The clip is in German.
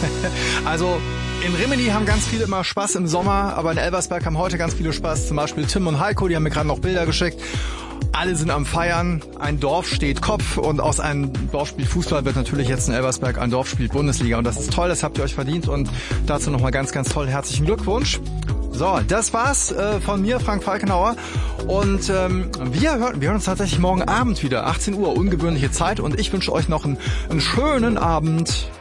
Also in Rimini haben ganz viele immer Spaß im Sommer, aber in Elversberg haben heute ganz viele Spaß. Zum Beispiel Tim und Heiko, die haben mir gerade noch Bilder geschickt. Alle sind am Feiern, ein Dorf steht Kopf und aus einem Dorfspiel Fußball wird natürlich jetzt in Elversberg ein Dorfspiel Bundesliga. Und das ist toll, das habt ihr euch verdient und dazu nochmal ganz, ganz toll herzlichen Glückwunsch. So, das war's von mir, Frank Falkenauer. Und wir hören uns tatsächlich morgen Abend wieder, 18 Uhr, ungewöhnliche Zeit. Und ich wünsche euch noch einen schönen Abend.